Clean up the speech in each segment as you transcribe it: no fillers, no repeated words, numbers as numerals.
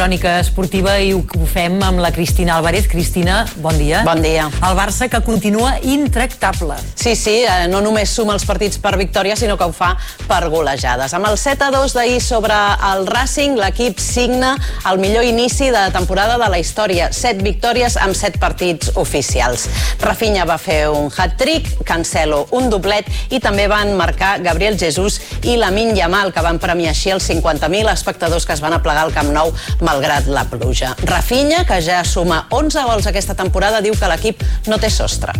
Crònica esportiva i ho fem amb la Cristina Álvarez. Cristina, bon dia. Bon dia. El Barça que continua intractable. Sí, no només suma els partits per victòria, sinó que ho fa per golejades. Amb el 7-2 d'ahir sobre el Racing, l'equip signa el millor inici de temporada de la història. 7 victòries amb 7 partits oficials. Rafinha va fer un hat-trick, Cancelo un doblet i també van marcar Gabriel Jesús i Lamine Yamal, que van premiar així els 50.000 espectadors que es van aplegar al Camp Nou malgrat la pluja. Rafinha, que ja suma 11 gols aquesta temporada, diu que l'equip no té sostre.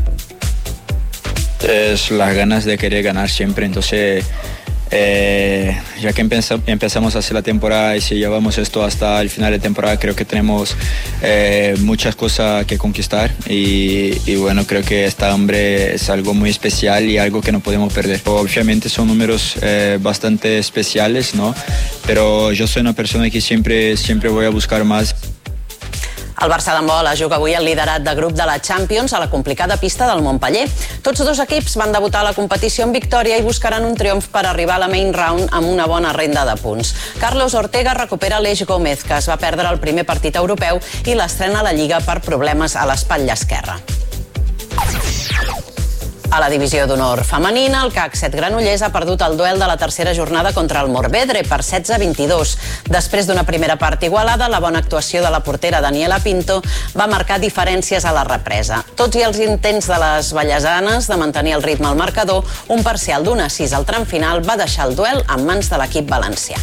Es las ganas de querer ganar siempre, entonces ya que empezamos a hacer la temporada y si llevamos esto hasta el final de temporada, creo que tenemos muchas cosas que conquistar y bueno, creo que esta hambre es algo muy especial y algo que no podemos perder. Obviamente son números bastante especiales, ¿no? Pero yo soy una persona que siempre voy a buscar más. El Barça d'handbol juga avui el liderat de grup de la Champions a la complicada pista del Montpeller. Tots dos equips van debutar a la competició en victòria i buscaran un triomf per arribar a la main round amb una bona renda de punts. Carlos Ortega recupera l'Eix Gómez, que es va perdre el primer partit europeu i l'estrena a la Lliga per problemes a l'espatlla esquerra. A la divisió d'honor femenina, el CAC 7 Granollers ha perdut el duel de la tercera jornada contra el Morvedre per 16-22. Després d'una primera part igualada, la bona actuació de la portera Daniela Pinto va marcar diferències a la represa. Tots i els intents de les vallesanes de mantenir el ritme al marcador, un parcial d'1-6 al tram final va deixar el duel en mans de l'equip valencià.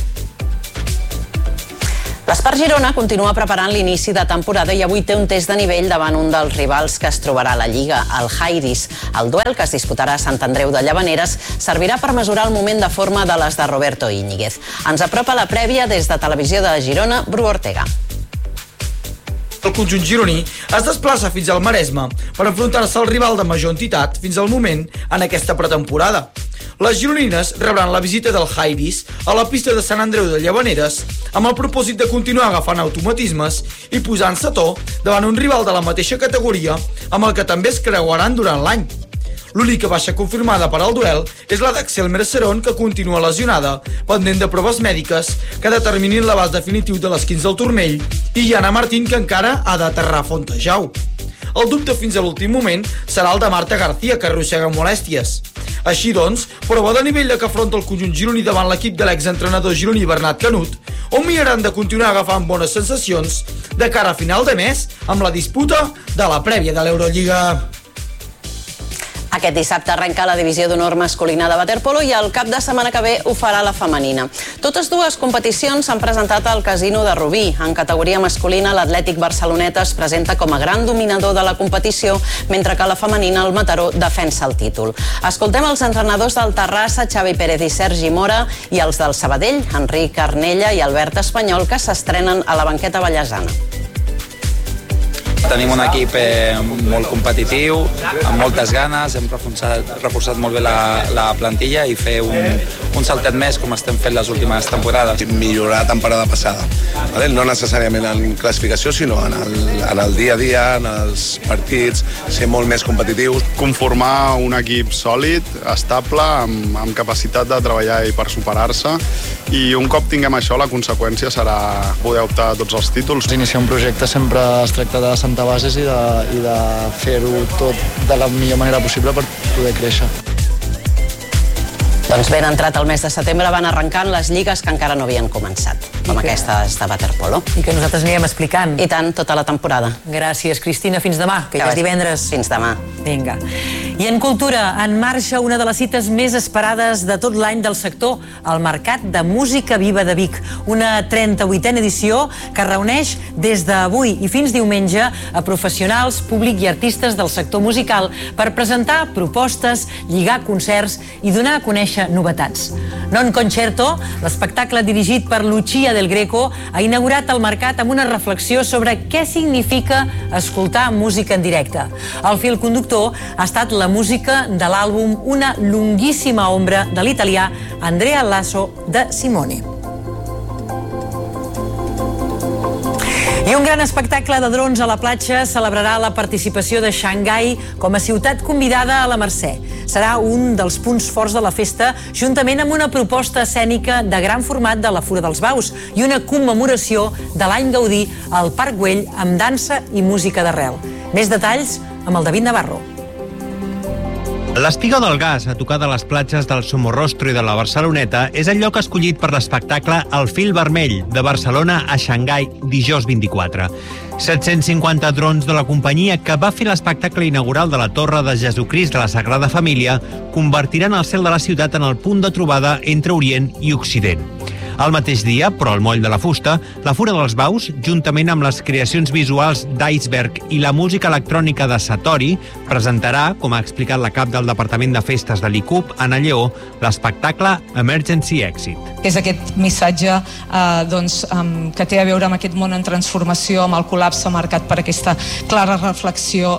L'Espart Girona continua preparant l'inici de temporada i avui té un test de nivell davant un dels rivals que es trobarà a la Lliga, el Jairis. El duel, que es disputarà a Sant Andreu de Llavaneres, servirà per mesurar el moment de forma de les de Roberto Íñiguez. Ens apropa la prèvia des de Televisió de Girona, Bru Ortega. El conjunt gironí es desplaça fins al Maresme per enfrontar-se al rival de major entitat fins al moment en aquesta pretemporada. Les gironines rebran la visita del Jairis a la pista de Sant Andreu de Llavaneres amb el propòsit de continuar agafant automatismes i posant-se a to davant un rival de la mateixa categoria amb el que també es creuaran durant l'any. L'única baixa confirmada per al duel és la d'Axel Mercerón, que continua lesionada, pendent de proves mèdiques que determinin l'abast definitiu de l'esquinç del turmell, i Jana Martín, que encara ha d'aterrar a Fontejau. El dubte fins a l'últim moment serà el de Marta García, que arrossega molèsties. Així doncs, prova de nivell que afronta el conjunt gironí davant l'equip de l'exentrenador gironí Bernat Canut, on miraran de continuar agafant bones sensacions de cara a final de mes amb la disputa de la prèvia de l'Eurolliga. Aquest dissabte arrenca la divisió d'honor masculina de waterpolo i el cap de setmana que ve ho farà la femenina. Totes dues competicions s'han presentat al Casino de Rubí. En categoria masculina, l'Atlètic Barceloneta es presenta com a gran dominador de la competició, mentre que la femenina, el Mataró, defensa el títol. Escoltem els entrenadors del Terrassa, Xavi Pérez i Sergi Mora, i els del Sabadell, Enric Arnella i Albert Espanyol, que s'estrenen a la banqueta vallesana. Tenim un equip molt competitiu, amb moltes ganes, hem reforçat molt bé la plantilla i fer un saltet més com estem fent les últimes temporades. Millorar la temporada passada, no necessàriament en classificació, sinó en el dia a dia, en els partits, ser molt més competitius. Conformar un equip sòlid, estable, amb capacitat de treballar i per superar-se, i un cop tinguem això, la conseqüència serà poder optar a tots els títols. Iniciar un projecte sempre es tracta de sentar bases i de fer-ho tot de la millor manera possible per poder créixer. Doncs ben entrat el mes de setembre van arrencant les lligues que encara no havien començat, com aquestes de waterpolo. I que nosaltres anirem explicant. I tant, tota la temporada. Gràcies, Cristina. Fins demà, que ja és divendres. Fins demà. Vinga. I en cultura, en marxa una de les cites més esperades de tot l'any del sector, el Mercat de Música Viva de Vic. Una 38a edició que reuneix des d'avui i fins diumenge a professionals, públic i artistes del sector musical per presentar propostes, lligar concerts i donar a conèixer novetats. Non Concerto, l'espectacle dirigit per Lucia del Greco, ha inaugurat el mercat amb una reflexió sobre què significa escoltar música en directe. El fil conductor ha estat la música de l'àlbum Una lunguíssima ombra de l'italià Andrea Lasso de Simone. I un gran espectacle de drons a la platja celebrarà la participació de Xangai com a ciutat convidada a la Mercè. Serà un dels punts forts de la festa, juntament amb una proposta escènica de gran format de la Fura dels Baus i una commemoració de l'any Gaudí al Parc Güell amb dansa i música d'arrel. Més detalls amb el David Navarro. L'Espigó del Gas, a tocar de les platges del Somorrostro i de la Barceloneta, és el lloc escollit per l'espectacle El Fil Vermell, de Barcelona a Xangai, dijous 24. 750 drons de la companyia que va fer l'espectacle inaugural de la Torre de Jesucrist de la Sagrada Família convertiran el cel de la ciutat en el punt de trobada entre Orient i Occident. El mateix dia, però al moll de la fusta, la Fura dels Baus, juntament amb les creacions visuals d'Iceberg i la música electrònica de Satori, presentarà, com ha explicat la cap del Departament de Festes de l'ICUP, Anna Lleó, l'espectacle Emergency Exit. És aquest missatge que té a veure amb aquest món en transformació, amb el col·lapse marcat per aquesta clara reflexió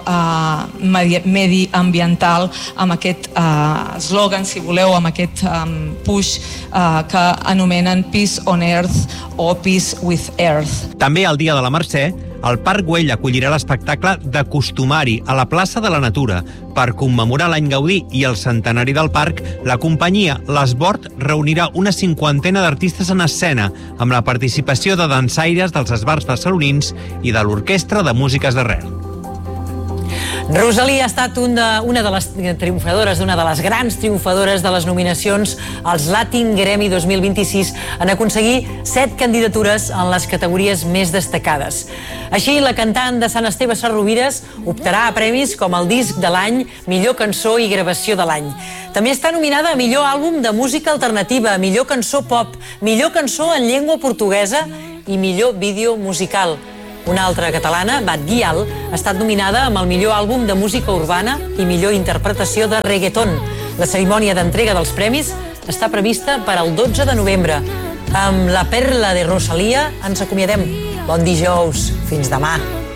mediambiental, amb aquest eslògan, si voleu, amb aquest push que anomenen Peace on Earth o Peace with Earth. També el dia de la Mercè, el Parc Güell acollirà l'espectacle de Costumari a la plaça de la Natura. Per commemorar l'any Gaudí i el centenari del parc, la companyia L'Esbord reunirà una 50ena d'artistes en escena, amb la participació de dansaires dels esbars barcelonins i de l'Orquestra de Músiques d'Arrel. Rosalía ha estat una de les triomfadores, una de les grans triomfadores de les nominacions als Latin Grammy 2026 en aconseguir 7 candidatures en les categories més destacades. Així, la cantant de Sant Esteve Sesrovires optarà a premis com el disc de l'any, millor cançó i gravació de l'any. També està nominada a millor àlbum de música alternativa, millor cançó pop, millor cançó en llengua portuguesa i millor vídeo musical. Una altra catalana, Bat Guial, ha estat nominada amb el millor àlbum de música urbana i millor interpretació de reggaeton. La cerimònia d'entrega dels premis està prevista per al 12 de novembre. Amb la perla de Rosalía ens acomiadem. Bon dijous. Fins demà.